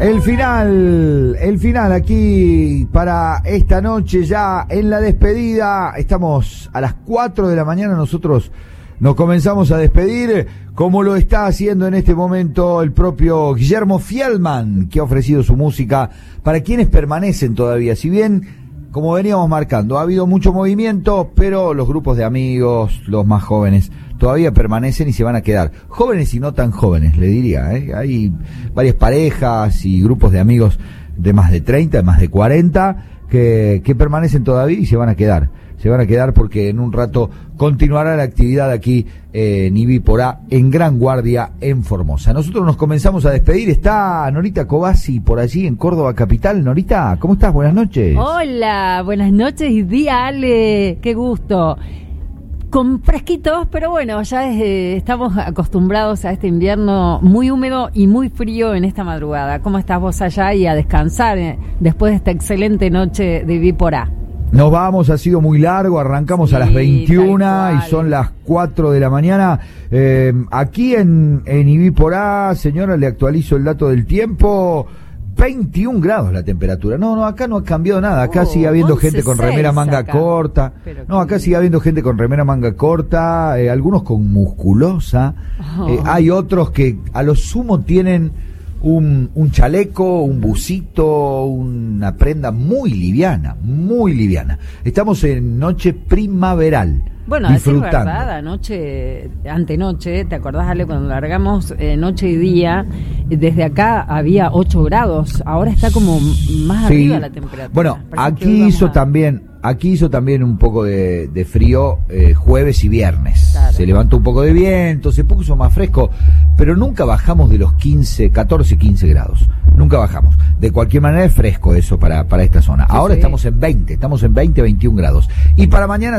El final aquí para esta noche ya en la despedida. Estamos a las 4 de la mañana, nosotros nos comenzamos a despedir, como lo está haciendo en este momento el propio Guillermo Fielman, que ha ofrecido su música para quienes permanecen todavía. Si bien, como veníamos marcando, ha habido mucho movimiento, pero los grupos de amigos, los más jóvenes, todavía permanecen y se van a quedar. Jóvenes y no tan jóvenes, le diría, ¿eh? Hay varias parejas y grupos de amigos de más de 30, de más de 40, que permanecen todavía y se van a quedar. Se van a quedar porque en un rato continuará la actividad aquí en Ibiporá, en Gran Guardia, en Formosa. Nosotros nos comenzamos a despedir. Está Norita Cobasi por allí en Córdoba capital. Norita, ¿cómo estás? Buenas noches. Hola, buenas noches, día Ale, qué gusto. Con fresquitos, pero bueno, ya estamos acostumbrados a este invierno muy húmedo y muy frío en esta madrugada. ¿Cómo estás vos allá y a descansar después de esta excelente noche de Ibiporá? Nos vamos, ha sido muy largo, arrancamos a las 21 y son las 4 de la mañana. Aquí en Ibiporá, señora, le actualizo el dato del tiempo. 21 grados la temperatura. No, acá no ha cambiado nada. Acá sigue habiendo gente con remera manga corta. No, acá sigue habiendo gente con remera manga corta, algunos con musculosa. Hay otros que a lo sumo tienen un chaleco, un busito, una prenda muy liviana, muy liviana. Estamos en noche primaveral. Bueno, a decir verdad, antenoche, ¿te acordás, Ale, cuando largamos noche y día? Desde acá había 8 grados, ahora está como más arriba la temperatura. Bueno, aquí hizo también un poco de frío jueves y viernes. Claro. Se levantó un poco de viento, se puso más fresco, pero nunca bajamos de los 14, 15 grados. Nunca bajamos. De cualquier manera es fresco eso para esta zona. Ahora estamos en 20, 21 grados. Y para mañana